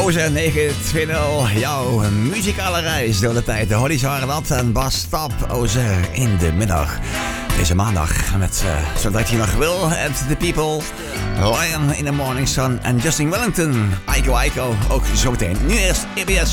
Oze 920, jouw muzikale reis door de tijd. De Holly's waren dat en Bas Stap, Oze in de middag. Deze maandag met, zodat je nog wil, at the people, Lion in the Morning Sun en Justin Wellington, Aiko Aiko, ook zometeen. Nu eerst EBS.